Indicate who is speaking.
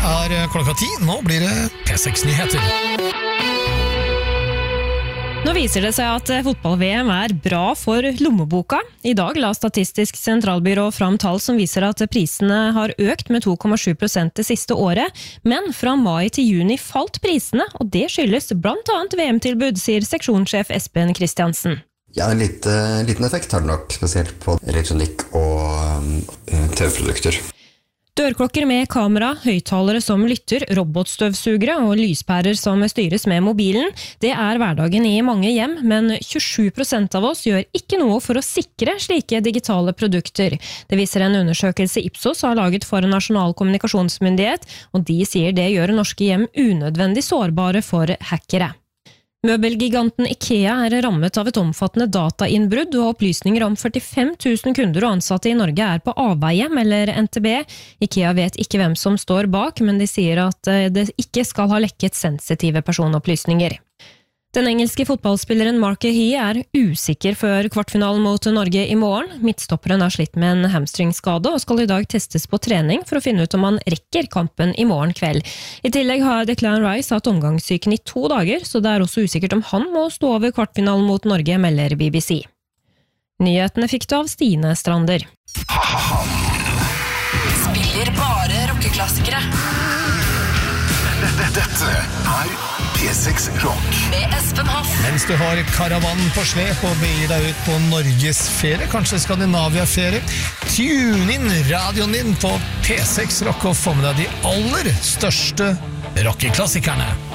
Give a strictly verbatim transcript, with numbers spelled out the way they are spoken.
Speaker 1: er klokka ti. Nå blir det P seks-nyheter.
Speaker 2: Nå viser det seg at fotball-V M er bra for lommeboka. I dag la Statistisk sentralbyrå fram tall som viser at prisene har økt med to komma sju prosent det siste året, men fra mai til juni falt prisene, og det skyldes blant annet V M-tilbud, sier seksjonssjef Espen Kristiansen.
Speaker 3: Ja, en lite, liten effekt har det nok, spesielt på elektronikk og um, T V-produkter.
Speaker 2: Dørklokker med kamera, høyttalere som lytter, robotstøvsugere og lyspærer som styres med mobilen. Det er hverdagen i mange hjem, men tjuesju prosent av oss gjør ikke noe for å sikre slike digitale produkter. Det viser en undersøkelse Ipsos har laget for Nasjonal kommunikasjonsmyndighet, og de sier det gjør norske hjem unødvendig sårbare for hackere. Møbelgiganten IKEA er rammet av et omfattende datainnbrudd, og opplysninger om førtifem tusen kunder og ansatte i Norge er på avveie, melder N T B. IKEA vet ikke hvem som står bak, men de sier at det ikke skal ha lekket sensitive personopplysninger. Den engelske fotballspilleren Mark Hee er usikker før kvartfinalen mot Norge i morgen. Midtstopperen har slitt med en hamstringskade og skal i dag testes på trening for å finne ut om han rekker kampen i morgen kveld. I tillegg har Declan Rice hatt omgangssyken i to dager, så det er også usikkert om han må stå over kvartfinalen mot Norge, melder B B C. Nyhetene fikk du av Stine Strander.
Speaker 4: Spiller bare rockeklassikere.
Speaker 5: Dette er P seks Rock
Speaker 4: med Espen Hoff.
Speaker 1: Mens du har karavanen på slep og begir deg ut på Norges ferie, kanskje Skandinavia-ferie, tune inn radioen din på P seks Rock og få med deg de aller største rockeklassikerne.